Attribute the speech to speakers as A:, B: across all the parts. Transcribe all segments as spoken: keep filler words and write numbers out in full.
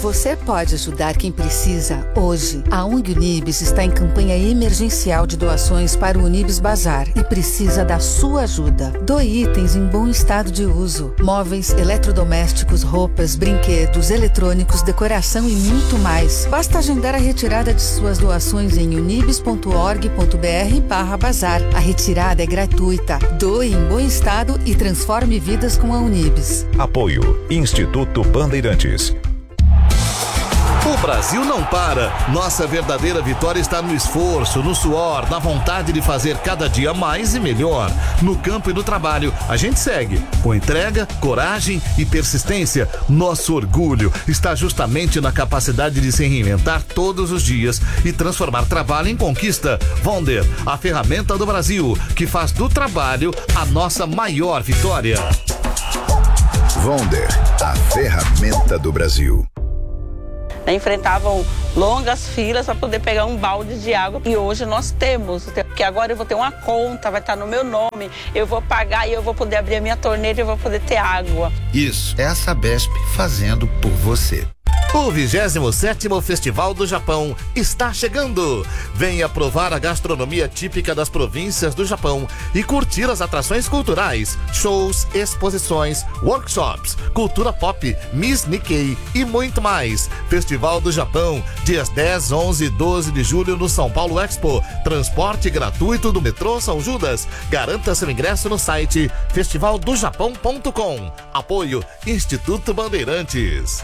A: Você pode ajudar quem precisa hoje. A ONG Unibis está em campanha emergencial de doações para o Unibis Bazar e precisa da sua ajuda. Doe itens em bom estado de uso. Móveis, eletrodomésticos, roupas, brinquedos, eletrônicos, decoração e muito mais. Basta agendar a retirada de suas doações em unibis ponto org ponto br barra bazar. A retirada é gratuita. Doe em bom estado e transforme vidas com a Unibis.
B: Apoio Instituto Bandeirantes.
C: O Brasil não para. Nossa verdadeira vitória está no esforço, no suor, na vontade de fazer cada dia mais e melhor. No campo e no trabalho, a gente segue. Com entrega, coragem e persistência, nosso orgulho está justamente na capacidade de se reinventar todos os dias e transformar trabalho em conquista. Vonder, a ferramenta do Brasil, que faz do trabalho a nossa maior vitória.
B: Vonder, a ferramenta do Brasil.
D: Enfrentavam longas filas para poder pegar um balde de água e hoje nós temos, porque agora eu vou ter uma conta, vai estar no meu nome, eu vou pagar e eu vou poder abrir a minha torneira e eu vou poder ter água.
E: Isso é a Sabesp fazendo por você.
C: O vigésimo sétimo Festival do Japão está chegando. Venha provar a gastronomia típica das províncias do Japão e curtir as atrações culturais, shows, exposições, workshops, cultura pop, Miss Nikkei e muito mais. Festival do Japão, dias dez, onze e doze de julho no São Paulo Expo. Transporte gratuito do metrô São Judas. Garanta seu ingresso no site festival do japão ponto com. Apoio Instituto Bandeirantes.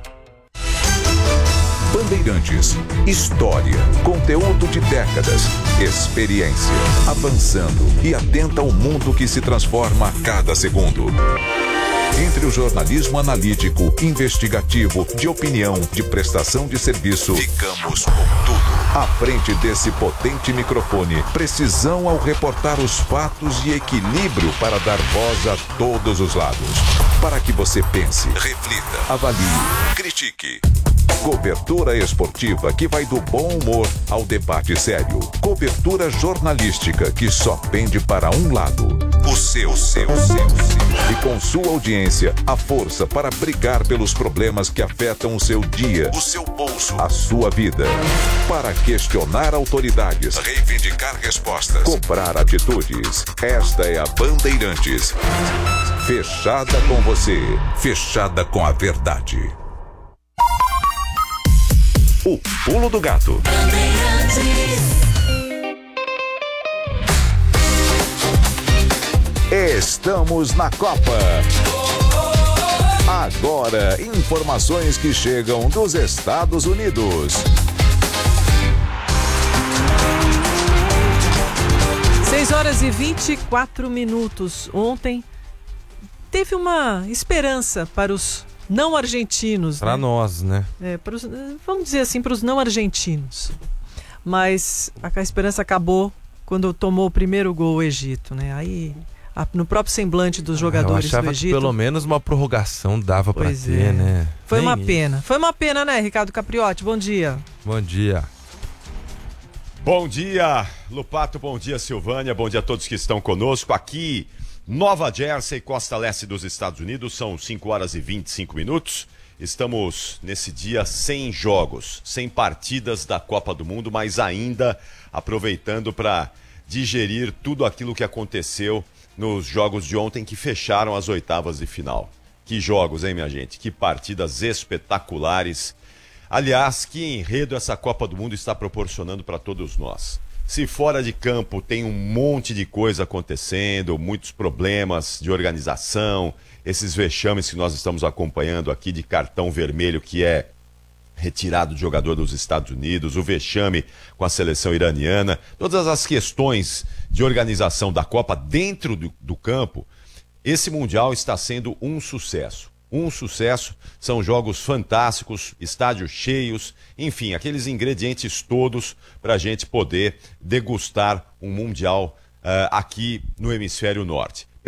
B: Bandeirantes, história, conteúdo de décadas, experiência, avançando e atenta ao mundo que se transforma a cada segundo. Entre o jornalismo analítico, investigativo, de opinião, de prestação de serviço, ficamos com tudo. À frente desse potente microfone, precisão ao reportar os fatos e equilíbrio para dar voz a todos os lados. Para que você pense, reflita, avalie, critique. Cobertura esportiva que vai do bom humor ao debate sério. Cobertura jornalística que só pende para um lado. O seu, seu, seu, seu. E com sua audiência, a força para brigar pelos problemas que afetam o seu dia, o seu bolso, a sua vida. Para questionar autoridades, reivindicar respostas, cobrar atitudes. Esta é a Bandeirantes. Fechada com você, fechada com a verdade. O Pulo do Gato. Estamos na Copa. Agora, informações que chegam dos Estados Unidos.
F: seis horas e vinte e quatro minutos. Ontem teve uma esperança para os não argentinos.
G: Para
F: né?
G: nós, né?
F: É, pros, vamos dizer assim, para os não argentinos. Mas a esperança acabou quando tomou o primeiro gol o Egito, né? Aí, a, no próprio semblante dos jogadores
G: Eu achava
F: do Egito.
G: Que pelo menos uma prorrogação dava para ter,
F: é.
G: né?
F: Foi
G: Nem
F: uma
G: isso.
F: pena. Foi uma pena, né, Ricardo Capriotti? Bom dia.
G: Bom dia.
H: Bom dia, Lupato, bom dia, Silvânia, bom dia a todos que estão conosco aqui. Nova Jersey, costa leste dos Estados Unidos, são cinco horas e vinte e cinco minutos. Estamos nesse dia sem jogos, sem partidas da Copa do Mundo, mas ainda aproveitando para digerir tudo aquilo que aconteceu nos jogos de ontem que fecharam as oitavas de final. Que jogos, hein, minha gente? Que partidas espetaculares. Aliás, que enredo essa Copa do Mundo está proporcionando para todos nós. Se fora de campo tem um monte de coisa acontecendo, muitos problemas de organização, esses vexames que nós estamos acompanhando aqui de cartão vermelho que é retirado de jogador dos Estados Unidos, o vexame com a seleção iraniana, todas as questões de organização da Copa dentro do, do campo, esse Mundial está sendo um sucesso. Um sucesso, são jogos fantásticos, estádios cheios, enfim, aqueles ingredientes todos para a gente poder degustar um Mundial uh, aqui no Hemisfério Norte. Bem,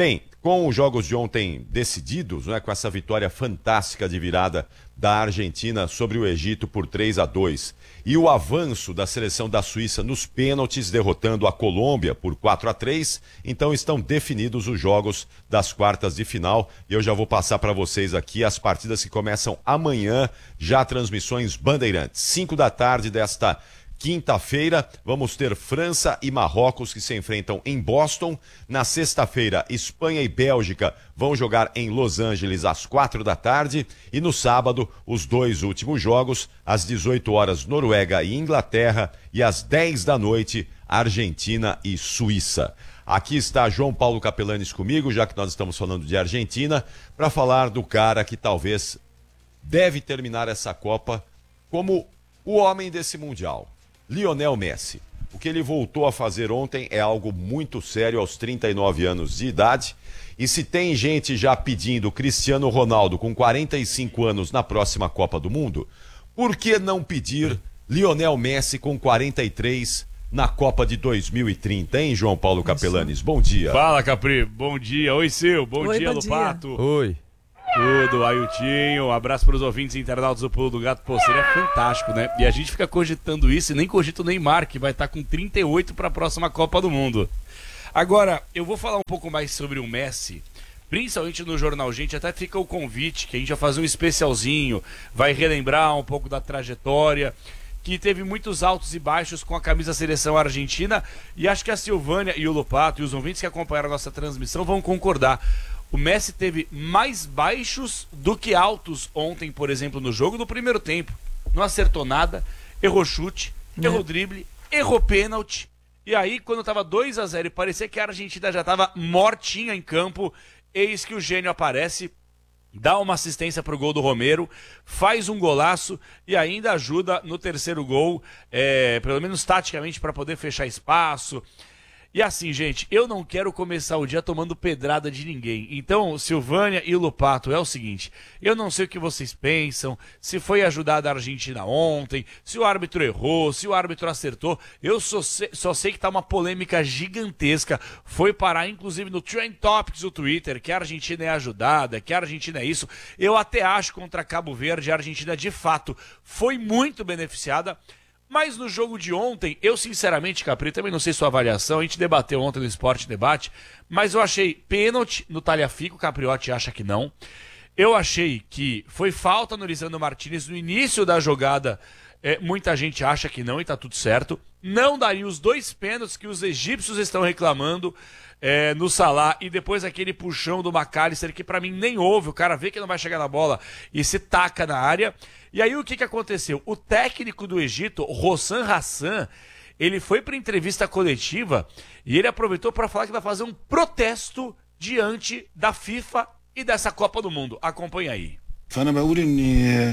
H: Com os jogos de ontem decididos, né, com essa vitória fantástica de virada da Argentina sobre o Egito por três a dois, e o avanço da seleção da Suíça nos pênaltis, derrotando a Colômbia por quatro a três, então estão definidos os jogos das quartas de final. E eu já vou passar para vocês aqui as partidas que começam amanhã, já transmissões Bandeirantes, cinco da tarde desta quinta-feira. Vamos ter França e Marrocos que se enfrentam em Boston. Na sexta-feira, Espanha e Bélgica vão jogar em Los Angeles às quatro da tarde. E no sábado, os dois últimos jogos, às dezoito horas, Noruega e Inglaterra, e às dez da noite, Argentina e Suíça. Aqui está João Paulo Capelanes comigo, já que nós estamos falando de Argentina, para falar do cara que talvez deve terminar essa Copa como o homem desse Mundial. Lionel Messi. O que ele voltou a fazer ontem é algo muito sério aos trinta e nove anos de idade. E se tem gente já pedindo Cristiano Ronaldo com quarenta e cinco anos na próxima Copa do Mundo, por que não pedir Lionel Messi com quarenta e três na Copa de dois mil e trinta, hein, João Paulo Capelanes? Bom dia.
I: Fala, Capri. Bom dia. Oi, Sil. Bom
F: Oi,
I: dia,
F: bom
I: Lupato.
F: dia.
G: Oi.
I: Tudo, Ailtinho, um abraço para os ouvintes e internautas do Pulo do Gato. Pô, seria fantástico, né? E a gente fica cogitando isso e nem cogita o Neymar, que vai estar com trinta e oito para a próxima Copa do Mundo. Agora, eu vou falar um pouco mais sobre o Messi, principalmente no Jornal Gente. Até fica o convite, que a gente vai fazer um especialzinho, vai relembrar um pouco da trajetória, que teve muitos altos e baixos com a camisa da seleção argentina, e acho que a Silvânia e o Lopato e os ouvintes que acompanharam a nossa transmissão vão concordar. O Messi teve mais baixos do que altos ontem, por exemplo, no jogo do primeiro tempo. Não acertou nada, errou chute, é. errou drible, errou pênalti. E aí, quando estava dois a zero e parecia que a Argentina já estava mortinha em campo, eis que o gênio aparece, dá uma assistência para o gol do Romero, faz um golaço e ainda ajuda no terceiro gol, é, pelo menos taticamente, para poder fechar espaço. E assim, gente, eu não quero começar o dia tomando pedrada de ninguém. Então, Silvânia e Lupato, é o seguinte, eu não sei o que vocês pensam, se foi ajudada a Argentina ontem, se o árbitro errou, se o árbitro acertou. Eu só sei, só sei que tá uma polêmica gigantesca. Foi parar, inclusive, no Trend Topics do Twitter, que a Argentina é ajudada, que a Argentina é isso. Eu até acho contra Cabo Verde, a Argentina, de fato, foi muito beneficiada. Mas no jogo de ontem, eu sinceramente, Capri, também não sei sua avaliação, a gente debateu ontem no Esporte Debate, mas eu achei pênalti no Tagliafico, o Capriotti acha que não. Eu achei que foi falta no Lisandro Martinez no início da jogada, é, muita gente acha que não e tá tudo certo. Não daria os dois pênaltis que os egípcios estão reclamando é, no Salah, e depois aquele puxão do McAllister, que pra mim nem houve, o cara vê que não vai chegar na bola e se taca na área. E aí o que que aconteceu? O técnico do Egito, Hossam Hassan, ele foi para entrevista coletiva e ele aproveitou para falar que vai fazer um protesto diante da FIFA e dessa Copa do Mundo. Acompanha aí.
J: فأنا بقول إن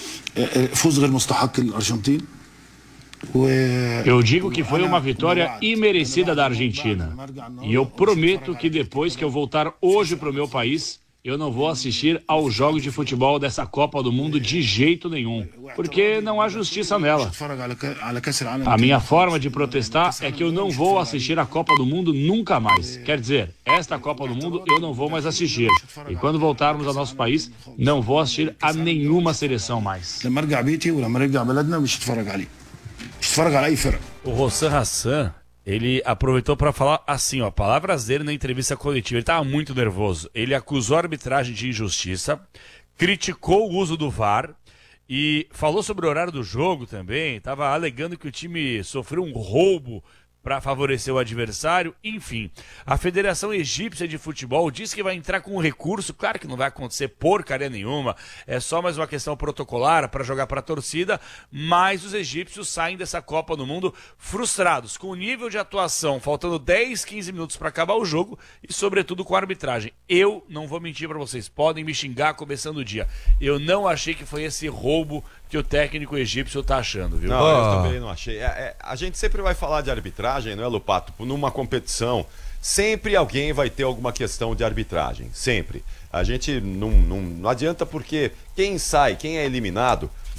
J: فوز غير مستحق للأرجنتين.
K: Eu digo que foi uma vitória imerecida da Argentina. E eu prometo que depois que eu voltar hoje para o meu país, eu não vou assistir aos jogos de futebol dessa Copa do Mundo de jeito nenhum, porque não há justiça nela. A minha forma de protestar é que eu não vou assistir a Copa do Mundo nunca mais. Quer dizer, esta Copa do Mundo eu não vou mais assistir. E quando voltarmos ao nosso país, não vou assistir a nenhuma seleção mais.
I: O Hossam Hassan, ele aproveitou para falar assim, ó, palavras dele na entrevista coletiva. Ele estava muito nervoso. Ele acusou a arbitragem de injustiça, criticou o uso do V A R e falou sobre o horário do jogo também. Estava alegando que o time sofreu um roubo para favorecer o adversário. Enfim, a Federação Egípcia de Futebol disse que vai entrar com um recurso. Claro que não vai acontecer porcaria nenhuma, é só mais uma questão protocolar para jogar para a torcida, mas os egípcios saem dessa Copa do Mundo frustrados, com o nível de atuação, faltando dez, quinze minutos para acabar o jogo e sobretudo com a arbitragem. Eu não vou mentir para vocês, podem me xingar começando o dia, eu não achei que foi esse roubo que o técnico egípcio tá achando, viu?
H: Não, oh. eu também não achei. É, é, a gente sempre vai falar de arbitragem, não é, Lupato? Numa competição, sempre alguém vai ter alguma questão de arbitragem, sempre. A gente não, não, não adianta, porque quem sai, quem é eliminado,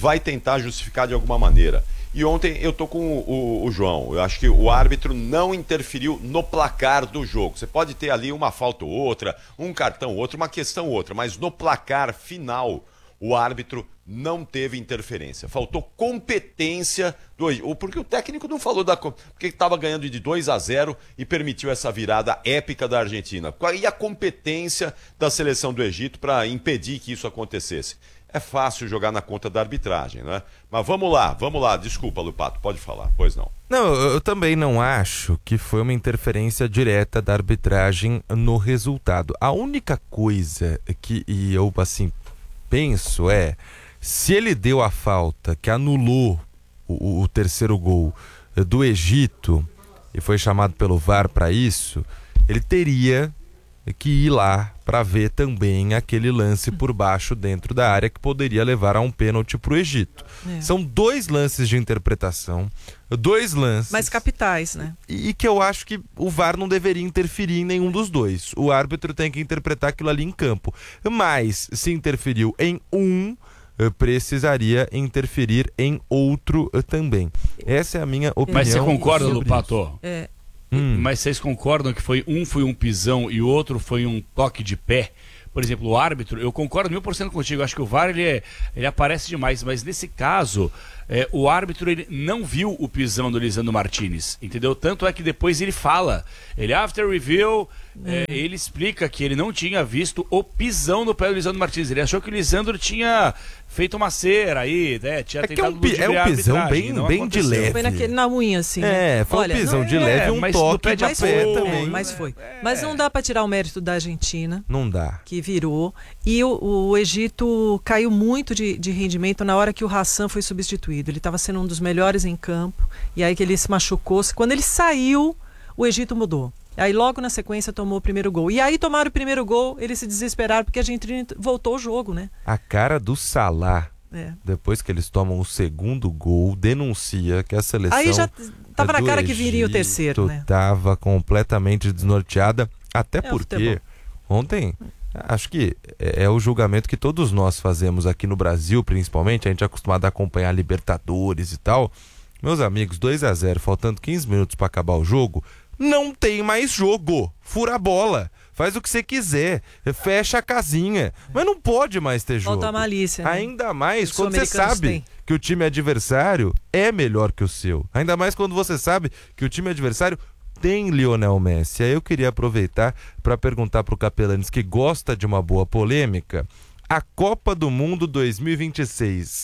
H: vai tentar justificar de alguma maneira. E ontem eu tô com o, o, o João, eu acho que o árbitro não interferiu no placar do jogo. Você pode ter ali uma falta ou outra, um cartão ou outro, uma questão ou outra, mas no placar final o árbitro não teve interferência. Faltou competência do Egito, porque o técnico não falou da porque estava ganhando de dois a zero e permitiu essa virada épica da Argentina. E a competência da seleção do Egito para impedir que isso acontecesse? É fácil jogar na conta da arbitragem, né? Mas vamos lá, vamos lá. Desculpa, Lupato, pode falar. Pois não.
G: Não, eu também não acho que foi uma interferência direta da arbitragem no resultado. A única coisa que e eu, assim, penso é, se ele deu a falta que anulou o, o terceiro gol do Egito e foi chamado pelo V A R para isso, ele teria que ir lá para ver também aquele lance por baixo dentro da área que poderia levar a um pênalti para o Egito. É. São dois lances de interpretação, dois lances...
F: Mas capitais, né?
G: E, e que eu acho que o V A R não deveria interferir em nenhum dos dois. O árbitro tem que interpretar aquilo ali em campo. Mas se interferiu em um, precisaria interferir em outro também. Essa é a minha opinião.
I: Mas você concorda, Lupato?
F: É.
I: Hum. Mas vocês concordam que foi um foi um pisão e o outro foi um toque de pé? Por exemplo, o árbitro, eu concordo mil por cento contigo, eu acho que o V A R ele, é, ele aparece demais, mas nesse caso, é, o árbitro ele não viu o pisão do Lisandro Martinez, entendeu? Tanto é que depois ele fala, ele after review, é, ele explica que ele não tinha visto o pisão no pé do Lisandro Martinez, ele achou que o Lisandro tinha feito uma cera aí, né? Tinha
G: é
I: tentado
G: que é um, é um pisão bem, bem de leve.
F: Foi naquele, na unha, assim.
G: É, foi
F: Olha,
G: um pisão
F: não,
G: de
F: é,
G: leve e um
I: mas
G: toque
I: pé de
G: de pé
F: foi,
G: também.
F: É, mas foi. É. Mas não dá para tirar o mérito da Argentina.
G: Não dá.
F: Que virou. E o, o Egito caiu muito de, de rendimento na hora que o Hassan foi substituído. Ele estava sendo um dos melhores em campo. E aí que ele se machucou. Quando ele saiu, o Egito mudou. Aí logo na sequência tomou o primeiro gol. E aí tomaram o primeiro gol, eles se desesperaram porque a Argentina voltou o jogo, né?
G: A cara do Salah, é. depois que eles tomam o segundo gol, denuncia que a seleção
F: aí já tava na cara
G: Egito
F: que viria o terceiro, né?
G: Tava completamente desnorteada, até é porque ontem, acho que é, é o julgamento que todos nós fazemos aqui no Brasil, principalmente, a gente é acostumado a acompanhar Libertadores e tal. Meus amigos, dois a zero, faltando quinze minutos para acabar o jogo, não tem mais jogo. Fura a bola. Faz o que você quiser. Fecha a casinha. Mas não pode mais ter jogo.
F: Falta a malícia, né?
G: Ainda mais quando você sabe têm. que o time adversário é melhor que o seu. Ainda mais quando você sabe que o time adversário tem Lionel Messi. Aí eu queria aproveitar para perguntar para o Capelanes, que gosta de uma boa polêmica, a Copa do Mundo dois mil e vinte e seis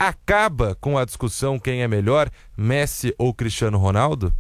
G: acaba com a discussão quem é melhor, Messi ou Cristiano Ronaldo?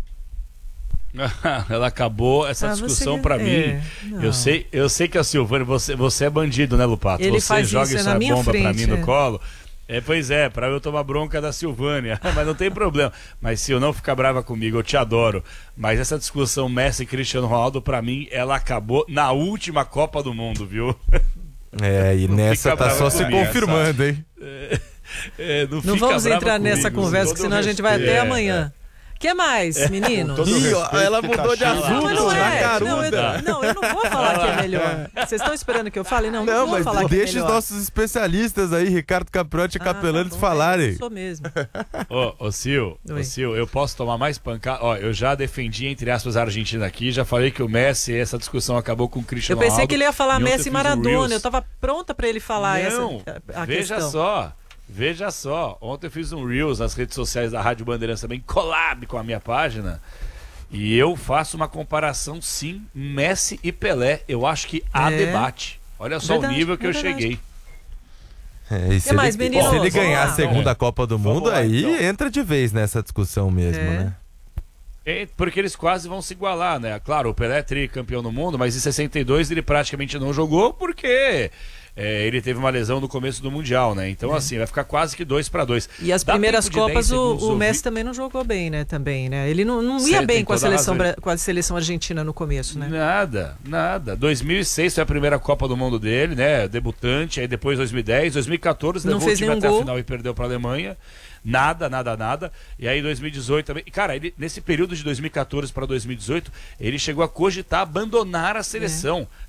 I: Ela acabou essa ah, discussão para é, mim. Eu sei, eu sei que a Silvânia, você, você é bandido, né, Lupato?
F: Ele
I: você
F: faz
I: joga
F: isso,
I: essa
F: é na minha
I: bomba
F: frente,
I: para mim
F: é.
I: no colo. É, pois é, para eu tomar bronca da Silvânia. Mas não tem problema. Mas se eu não ficar brava comigo, eu te adoro. Mas essa discussão Messi e Cristiano Ronaldo, para mim, ela acabou na última Copa do Mundo, viu?
G: É, e nessa tá só se confirmando, hein?
I: É, é, não
F: não vamos entrar
I: comigo,
F: nessa conversa, que senão a gente vai até é, amanhã. É. O que mais, menino?
G: Ih, ela mudou de assunto
F: não,
G: na
F: é.
G: caruda.
F: Não, eu, não, eu não vou falar que é melhor. Vocês estão esperando que eu fale? Não, não, não vou
G: mas
F: falar
G: deixa
F: que é melhor.
G: os nossos especialistas aí, Ricardo Caprotti e ah, Capelanes, tá falarem.
F: Eu sou mesmo.
I: Ô, ô Sil, ô, Sil, eu posso tomar mais pancada? Ó, eu já defendi, entre aspas, a Argentina aqui, já falei que o Messi, essa discussão acabou com o Cristiano
F: Ronaldo. Eu pensei
I: Ronaldo,
F: que ele ia falar Messi e Maradona,
I: um
F: eu tava pronta pra ele falar
I: não,
F: essa a
I: veja
F: questão.
I: só. Veja só, ontem eu fiz um Reels nas redes sociais da Rádio Bandeirantes também, collab com a minha página, e eu faço uma comparação, sim, Messi e Pelé. Eu acho que há é. debate. Olha só verdade, o nível que é eu verdade. cheguei.
G: É, e se,
F: mais,
G: ele,
F: menino,
G: se ele ganhar
F: lá,
G: a segunda é. Copa do Mundo, lá, aí
I: então.
G: entra de vez nessa discussão mesmo,
F: é.
G: né?
I: É, porque eles quase vão se igualar, né? Claro, o Pelé é tricampeão no mundo, mas em sessenta e dois ele praticamente não jogou porque... É, ele teve uma lesão no começo do Mundial, né? Então, é. assim, vai ficar quase que dois para dois.
F: E as
I: Dá
F: primeiras Copas o, o Messi
I: ouvi...
F: também não jogou bem, né? Também, né? Ele não, não ia
I: Cê
F: bem com a, seleção,
I: razão.
F: com a seleção argentina no começo, né?
I: Nada, nada. dois mil e seis foi a primeira Copa do Mundo dele, né? Debutante, aí depois dois mil e dez, dois mil e quatorze
F: não
I: levou
F: fez
I: o time até
F: gol.
I: a final e perdeu para a Alemanha. Nada, nada, nada. E aí dois mil e dezoito também. Cara, ele, nesse período de dois mil e quatorze para dois mil e dezoito, ele chegou a cogitar abandonar a seleção. É.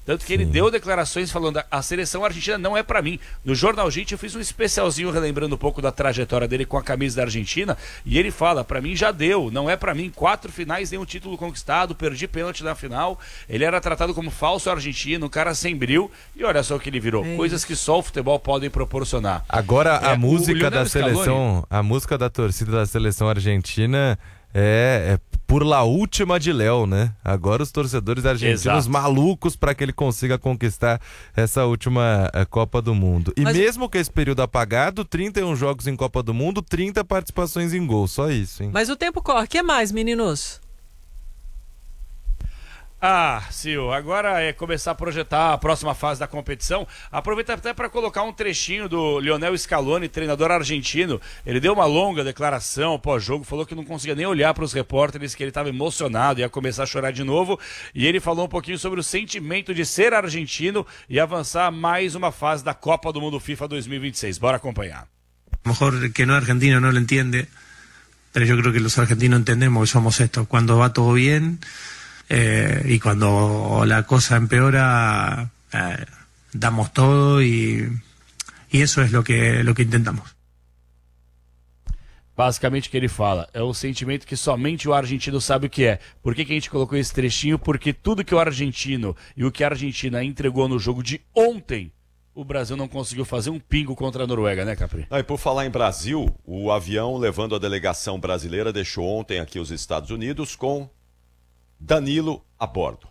I: Tanto que Sim. ele deu declarações falando, a seleção argentina não é pra mim. No Jornal Gente eu fiz um especialzinho relembrando um pouco da trajetória dele com a camisa da Argentina, e ele fala, pra mim já deu, não é pra mim, quatro finais, nenhum título conquistado, perdi pênalti na final, ele era tratado como falso argentino, um cara sem brilho, e olha só o que ele virou, é coisas que só o futebol podem proporcionar.
G: Agora a
I: é,
G: música da seleção, Scaloni, a música da torcida da seleção argentina é, é por la última de Léo, né? Agora os torcedores argentinos Exato. malucos para que ele consiga conquistar essa última uh, Copa do Mundo. E Mas... mesmo com esse período apagado, trinta e um jogos em Copa do Mundo, trinta participações em gol, só isso, hein?
F: Mas o tempo corre. O que mais, meninos?
I: Ah, Sil, agora é começar a projetar a próxima fase da competição. Aproveita até para colocar um trechinho do Lionel Scaloni, treinador argentino. Ele deu uma longa declaração pós-jogo, falou que não conseguia nem olhar para os repórteres, que ele estava emocionado, ia começar a chorar de novo. E ele falou um pouquinho sobre o sentimento de ser argentino e avançar mais uma fase da Copa do Mundo FIFA dois mil e vinte e seis. Bora acompanhar.
L: Mejor que no argentino no lo entiende, pero yo creo que los argentinos entendemos que somos esto. Cuando va todo bien... Eh, y cuando la cosa empeora eh, damos todo y, y eso es lo que, lo que intentamos.
I: Basicamente o que ele fala é o sentimento que somente o argentino sabe o que é. Por que, que a gente colocou esse trechinho? Porque tudo que o argentino e o que a Argentina entregou no jogo de ontem, o Brasil não conseguiu fazer um pingo contra a Noruega, né, Capri?
H: Ah, e por falar em Brasil, o avião levando a delegação brasileira deixou ontem aqui os Estados Unidos com Danilo a bordo.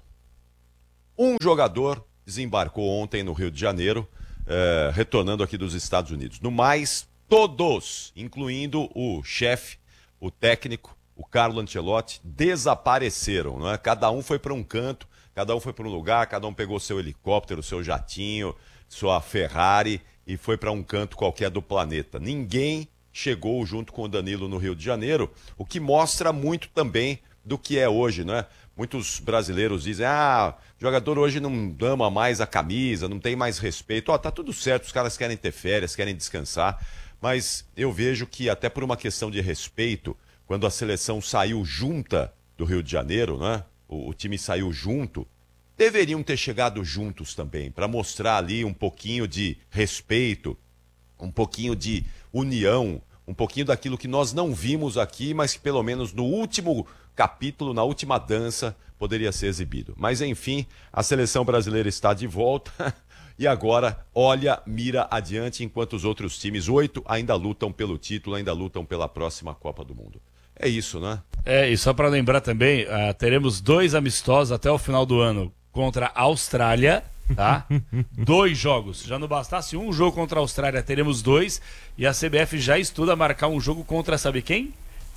H: Um jogador desembarcou ontem no Rio de Janeiro, eh, retornando aqui dos Estados Unidos. No mais, todos, incluindo o chefe, o técnico, o Carlo Ancelotti, desapareceram, não é? Cada um foi para um canto, cada um foi para um lugar, cada um pegou seu helicóptero, seu jatinho, sua Ferrari e foi para um canto qualquer do planeta. Ninguém chegou junto com o Danilo no Rio de Janeiro, o que mostra muito também do que é hoje, não é? Muitos brasileiros dizem, ah, o jogador hoje não ama mais a camisa, não tem mais respeito. Ó, tá tudo certo, os caras querem ter férias, querem descansar, mas eu vejo que até por uma questão de respeito, quando a seleção saiu junta do Rio de Janeiro, né? O, o time saiu junto, deveriam ter chegado juntos também, para mostrar ali um pouquinho de respeito, um pouquinho de união, um pouquinho daquilo que nós não vimos aqui, mas que pelo menos no último capítulo, na última dança, poderia ser exibido. Mas enfim, a seleção brasileira está de volta e agora olha, mira adiante, enquanto os outros times, oito, ainda lutam pelo título, ainda lutam pela próxima Copa do Mundo. É isso, né?
I: É, e só para lembrar também, uh, teremos dois amistosos até o final do ano contra a Austrália, tá? Dois jogos. Já não bastasse um jogo contra a Austrália, teremos dois. E a C B F já estuda marcar um jogo contra, sabe quem?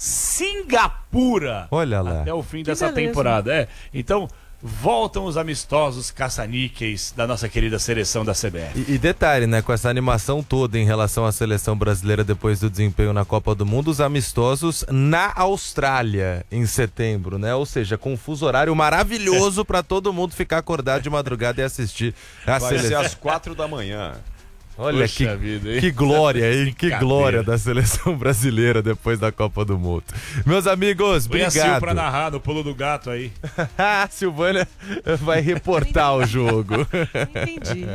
I: Singapura.
G: Olha lá.
I: Até o fim
F: Que
I: dessa
F: beleza.
I: temporada. É. Então, voltam os amistosos caça-níqueis da nossa querida seleção da C B F.
G: E, e detalhe, né? Com essa animação toda em relação à seleção brasileira depois do desempenho na Copa do Mundo, os amistosos na Austrália em setembro, né? Ou seja, com um fuso horário maravilhoso para todo mundo ficar acordado de madrugada e assistir a
H: Vai
G: seleção.
H: ser às quatro da manhã.
G: Olha que,
I: vida,
G: que glória, hein? Que glória da seleção brasileira depois da Copa do Mundo. Meus amigos, obrigado.
I: Para narrar no pulo do gato aí.
G: A Silvânia vai reportar o jogo.
F: Entendi.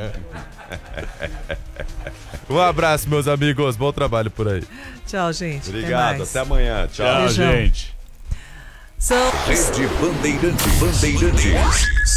G: Um abraço, meus amigos. Bom trabalho por aí.
F: Tchau, gente.
H: Obrigado, até, até amanhã. Tchau,
I: Tchau gente.
F: São...
B: Rede Bandeirantes. Bandeirantes.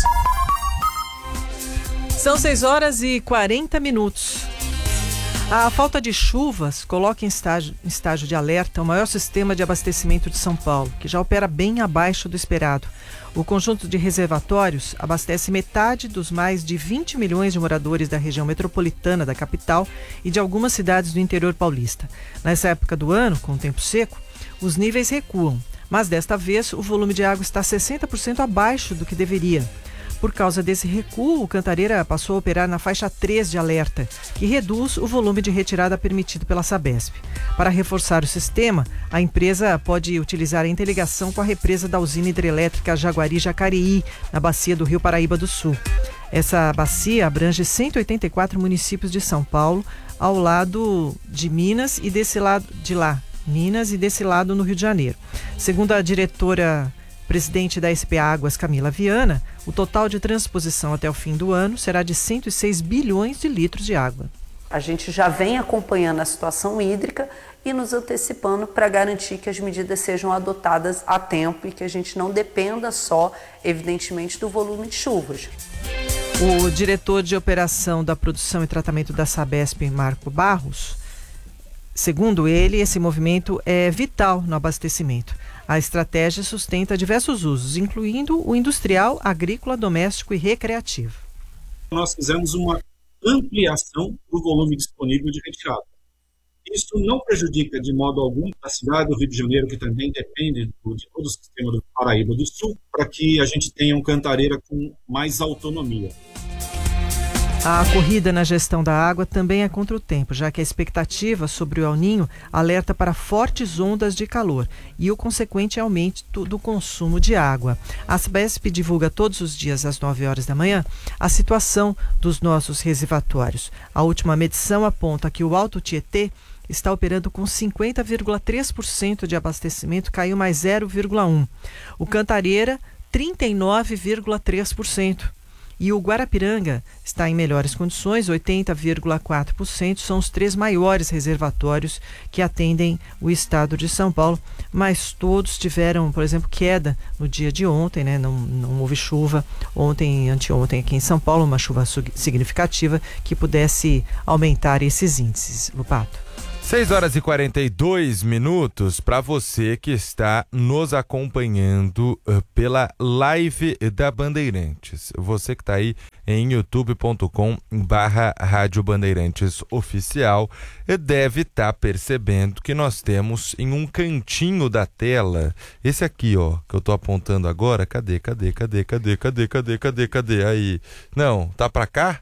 F: São seis horas e quarenta minutos. A falta de chuvas coloca em estágio, em estágio de alerta o maior sistema de abastecimento de São Paulo, que já opera bem abaixo do esperado. O conjunto de reservatórios abastece metade dos mais de vinte milhões de moradores da região metropolitana da capital e de algumas cidades do interior paulista. Nessa época do ano, com o tempo seco, os níveis recuam, mas desta vez o volume de água está sessenta por cento abaixo do que deveria. Por causa desse recuo, o Cantareira passou a operar na faixa três de alerta, que reduz o volume de retirada permitido pela Sabesp. Para reforçar o sistema, a empresa pode utilizar a interligação com a represa da usina hidrelétrica Jaguari-Jacareí, na bacia do Rio Paraíba do Sul. Essa bacia abrange cento e oitenta e quatro municípios de São Paulo, ao lado de Minas e desse lado de lá, Minas e desse lado no Rio de Janeiro. Segundo a diretora Presidente da S P Águas, Camila Viana, o total de transposição até o fim do ano será de cento e seis bilhões de litros de água.
M: A gente já vem acompanhando a situação hídrica e nos antecipando para garantir que as medidas sejam adotadas a tempo e que a gente não dependa só, evidentemente, do volume de chuvas.
F: O diretor de operação da produção e tratamento da Sabesp, Marco Barros, segundo ele, esse movimento é vital no abastecimento. A estratégia sustenta diversos usos, incluindo o industrial, agrícola, doméstico e recreativo.
N: Nós fizemos uma ampliação do volume disponível de retirada. Isso não prejudica de modo algum a cidade do Rio de Janeiro, que também depende do, de todo o sistema do Paraíba do Sul, para que a gente tenha um Cantareira com mais autonomia.
F: A corrida na gestão da água também é contra o tempo, já que a expectativa sobre o El Niño alerta para fortes ondas de calor e o consequente aumento do consumo de água. A Sabesp divulga todos os dias às nove horas da manhã a situação dos nossos reservatórios. A última medição aponta que o Alto Tietê está operando com cinquenta vírgula três por cento de abastecimento, caiu mais zero vírgula um por cento. O Cantareira, trinta e nove vírgula três por cento. E o Guarapiranga está em melhores condições, oitenta vírgula quatro por cento. São os três maiores reservatórios que atendem o estado de São Paulo, mas todos tiveram, por exemplo, queda no dia de ontem, né? Não, não houve chuva ontem, anteontem aqui em São Paulo, uma chuva significativa que pudesse aumentar esses índices. Lupato.
G: seis horas e quarenta e dois minutos para você que está nos acompanhando uh, pela live da Bandeirantes. Você que está aí em youtube ponto com barra Rádio Bandeirantes Oficial deve estar tá percebendo que nós temos em um cantinho da tela, esse aqui, ó, que eu tô apontando agora. Cadê, cadê, cadê, cadê, cadê, cadê, cadê, cadê? Aí, não, tá para cá?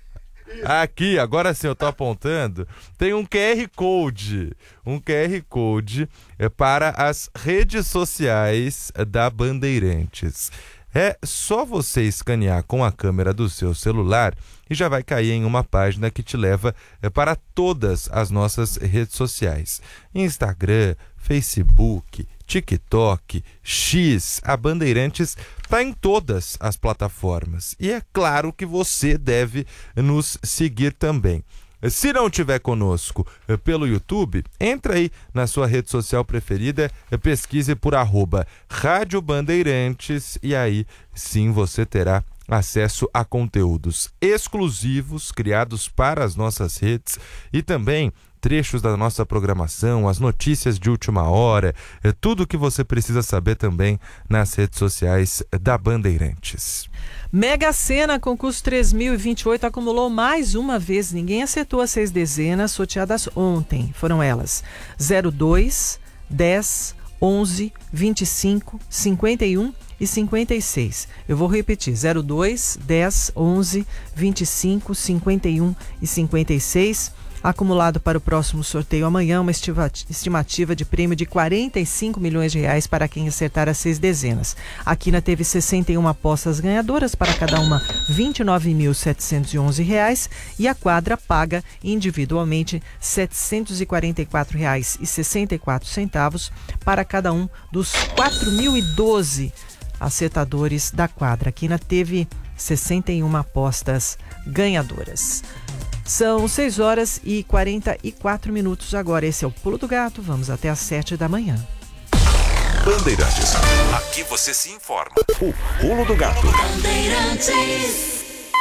G: Aqui, agora sim eu tô apontando, tem um Q R Code, um Q R Code é, para as redes sociais da Bandeirantes. É só você escanear com a câmera do seu celular e já vai cair em uma página que te leva é, para todas as nossas redes sociais. Instagram, Facebook, TikTok, X, a Bandeirantes está em todas as plataformas. E é claro que você deve nos seguir também. Se não estiver conosco pelo YouTube, entra aí na sua rede social preferida, pesquise por arroba Rádio Bandeirantes e aí sim você terá acesso a conteúdos exclusivos criados para as nossas redes e também trechos da nossa programação, as notícias de última hora, é tudo o que você precisa saber também nas redes sociais da Bandeirantes.
F: Mega Sena, concurso três mil e vinte e oito, acumulou mais uma vez. Ninguém acertou as seis dezenas sorteadas ontem. Foram elas zero dois, dez, onze, vinte e cinco, cinquenta e um e cinquenta e seis. Eu vou repetir: zero dois, dez, onze, vinte e cinco, cinquenta e um e cinquenta e seis. Acumulado para o próximo sorteio amanhã, uma estimativa de prêmio de quarenta e cinco milhões de reais para quem acertar as seis dezenas. A Quina teve sessenta e uma apostas ganhadoras, para cada uma vinte e nove mil setecentos e onze reais, e a quadra paga individualmente setecentos e quarenta e quatro reais e sessenta e quatro centavos para cada um dos quatro mil e doze acertadores da quadra. A Quina teve sessenta e uma apostas ganhadoras. São seis horas e quarenta e quatro minutos agora. Esse é o Pulo do Gato. Vamos até às sete da manhã.
B: Bandeirantes. Aqui você se informa. O Pulo do Gato. Bandeirantes.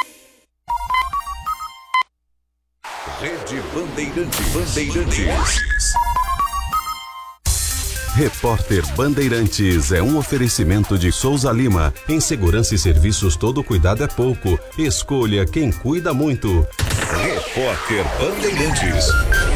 B: Rede Bandeirantes. Bandeirantes.
O: Repórter Bandeirantes é um oferecimento de Souza Lima. Em segurança e serviços, todo cuidado é pouco. Escolha quem cuida muito.
B: Repórter Bandeirantes.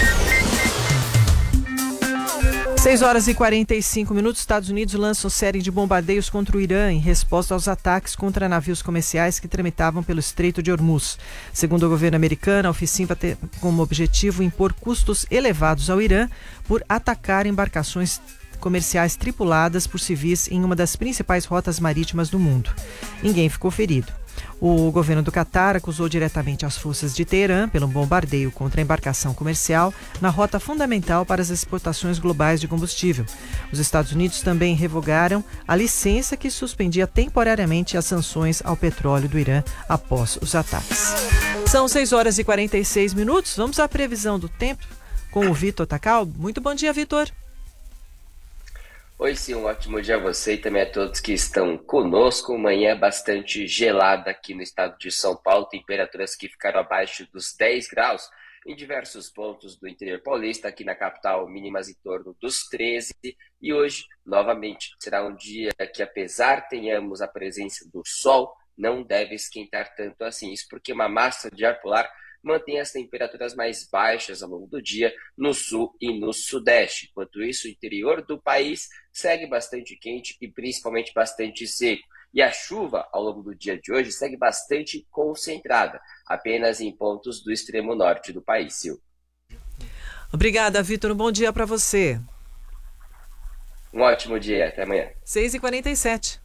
F: seis horas e quarenta e cinco minutos. Estados Unidos lançam série de bombardeios contra o Irã em resposta aos ataques contra navios comerciais que tramitavam pelo Estreito de Hormuz. Segundo o governo americano, a ofensiva tem como objetivo impor custos elevados ao Irã por atacar embarcações comerciais tripuladas por civis em uma das principais rotas marítimas do mundo. Ninguém ficou ferido. O governo do Catar acusou diretamente as forças de Teherã pelo bombardeio contra a embarcação comercial na rota fundamental para as exportações globais de combustível. Os Estados Unidos também revogaram a licença que suspendia temporariamente as sanções ao petróleo do Irã após os ataques. São seis horas e quarenta e seis minutos. Vamos à previsão do tempo com o Vitor Takal. Muito bom dia, Vitor.
P: Oi, sim, um ótimo dia a você e também a todos que estão conosco. Manhã bastante gelada aqui no estado de São Paulo, temperaturas que ficaram abaixo dos dez graus em diversos pontos do interior paulista, aqui na capital mínimas em torno dos treze. E hoje, novamente, será um dia que, apesar tenhamos a presença do sol, não deve esquentar tanto assim. Isso porque uma massa de ar polar mantém as temperaturas mais baixas ao longo do dia no sul e no sudeste. Enquanto isso, o interior do país segue bastante quente e principalmente bastante seco. E a chuva, ao longo do dia de hoje, segue bastante concentrada, apenas em pontos do extremo norte do país, Sil.
F: Obrigada, Vitor. Um bom dia para você.
P: Um ótimo dia. Até amanhã.
F: seis e quarenta e sete.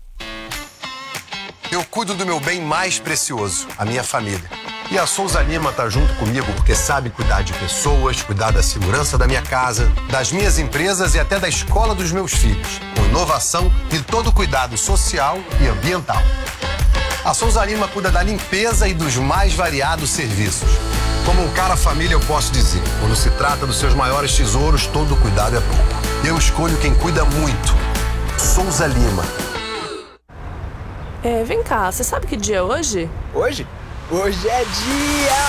Q: Eu cuido do meu bem mais precioso, a minha família. E a Souza Lima tá junto comigo porque sabe cuidar de pessoas, cuidar da segurança da minha casa, das minhas empresas e até da escola dos meus filhos, com inovação e todo cuidado social e ambiental. A Souza Lima cuida da limpeza e dos mais variados serviços. Como um cara família, eu posso dizer, quando se trata dos seus maiores tesouros, todo cuidado é pouco. Eu escolho quem cuida muito. Souza Lima.
R: É, vem cá, você sabe que dia é hoje?
S: Hoje? Hoje é dia!